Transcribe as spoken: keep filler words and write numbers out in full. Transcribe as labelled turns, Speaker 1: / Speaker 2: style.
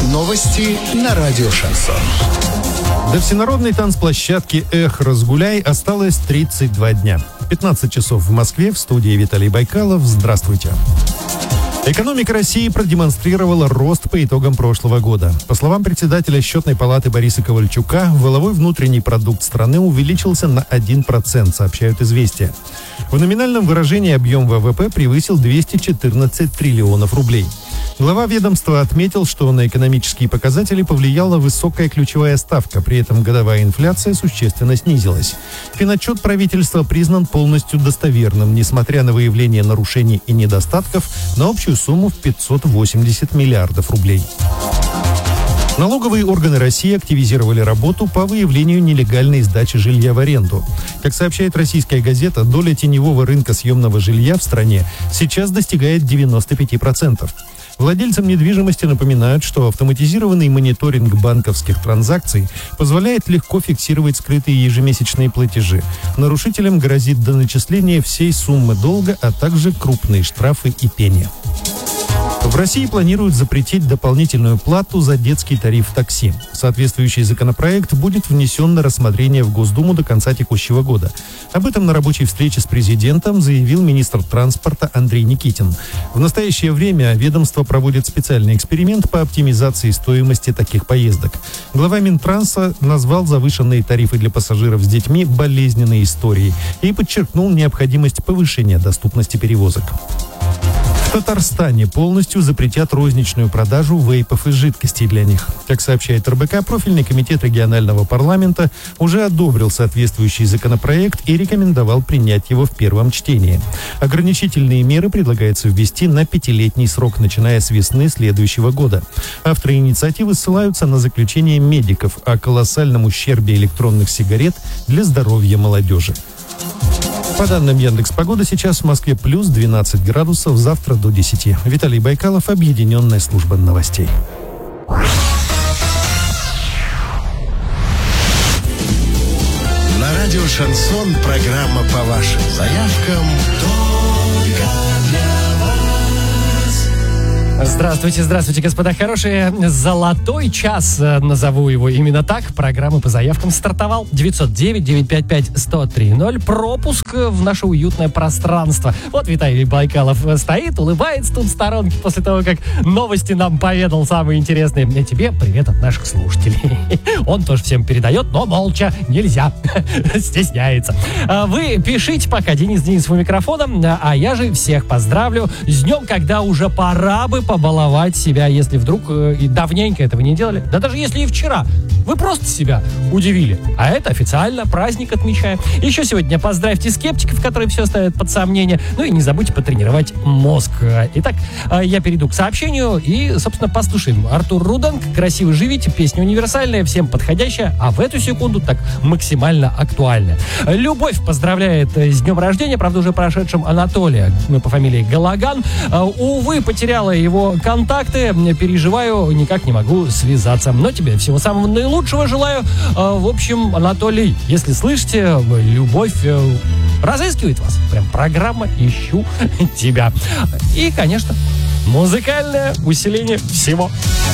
Speaker 1: Новости на радио «Шансон».
Speaker 2: До всенародной танцплощадки «Эх, разгуляй» осталось тридцать два дня. пятнадцать часов в Москве, в студии Виталий Байкалов. Здравствуйте. Экономика России продемонстрировала рост по итогам прошлого года. По словам председателя Счетной палаты Бориса Ковальчука, валовой внутренний продукт страны увеличился на один процент, сообщают «Известия». В номинальном выражении объем ВВП превысил двести четырнадцать триллионов рублей. Глава ведомства отметил, что на экономические показатели повлияла высокая ключевая ставка, при этом годовая инфляция существенно снизилась. Финотчет правительства признан полностью достоверным, несмотря на выявление нарушений и недостатков на общую сумму в пятьсот восемьдесят миллиардов рублей. Налоговые органы России активизировали работу по выявлению нелегальной сдачи жилья в аренду. Как сообщает российская газета, доля теневого рынка съемного жилья в стране сейчас достигает девяносто пять процентов. Владельцам недвижимости напоминают, что автоматизированный мониторинг банковских транзакций позволяет легко фиксировать скрытые ежемесячные платежи. Нарушителям грозит доначисление всей суммы долга, а также крупные штрафы и пени. В России планируют запретить дополнительную плату за детский тариф такси. Соответствующий законопроект будет внесен на рассмотрение в Госдуму до конца текущего года. Об этом на рабочей встрече с президентом заявил министр транспорта Андрей Никитин. В настоящее время ведомство проводит специальный эксперимент по оптимизации стоимости таких поездок. Глава Минтранса назвал завышенные тарифы для пассажиров с детьми болезненной историей и подчеркнул необходимость повышения доступности перевозок. В Татарстане полностью запретят розничную продажу вейпов и жидкостей для них. Как сообщает эр бэ ка, профильный комитет регионального парламента уже одобрил соответствующий законопроект и рекомендовал принять его в первом чтении. Ограничительные меры предлагается ввести на пятилетний срок, начиная с весны следующего года. Авторы инициативы ссылаются на заключение медиков о колоссальном ущербе электронных сигарет для здоровья молодежи. По данным Яндекс.Погода, сейчас в Москве плюс двенадцать градусов, завтра до десяти. Виталий Байкалов, Объединенная служба новостей.
Speaker 1: На радио «Шансон» программа по вашим заявкам только для вас.
Speaker 3: Здравствуйте, здравствуйте, господа хорошие. Золотой час, назову его именно так, программы по заявкам стартовал. девятьсот девять девятьсот пятьдесят пять сто три ноль. Пропуск в наше уютное пространство. Вот Виталий Байкалов стоит, улыбается тут в сторонке после того, как новости нам поведал самые интересные. И тебе привет от наших слушателей. Он тоже всем передает, но молча, нельзя. Стесняется. Вы пишите пока, Денис Денисов у микрофона, а я же всех поздравлю с днем, когда уже пора бы побаловать себя, если вдруг э, и давненько этого не делали. Да даже если и вчера. Вы просто себя удивили. А это официально праздник отмечаем. Еще сегодня поздравьте скептиков, которые все ставят под сомнение. Ну и не забудьте потренировать мозг. Итак, э, я перейду к сообщению и, собственно, послушаем. Артур Руденко, «Красиво живите», песня универсальная, всем подходящая, а в эту секунду так максимально актуальная. Любовь поздравляет с днем рождения, правда, уже прошедшим, Анатолия по фамилии Галаган. Э, увы, потеряла его контакты, переживаю, никак не могу связаться. Но тебе всего самого наилучшего желаю. В общем, Анатолий, если слышите, любовь разыскивает вас. Прям программа «Ищу тебя». И, конечно, музыкальное усиление всего.